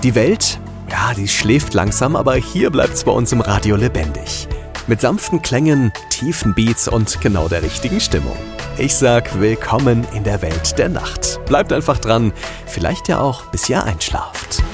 Die Welt, ja, die schläft langsam, aber hier bleibt's bei uns im Radio lebendig. Mit sanften Klängen, tiefen Beats und genau der richtigen Stimmung. Ich sag willkommen in der Welt der Nacht. Bleibt einfach dran, vielleicht ja auch bis ihr einschlaft.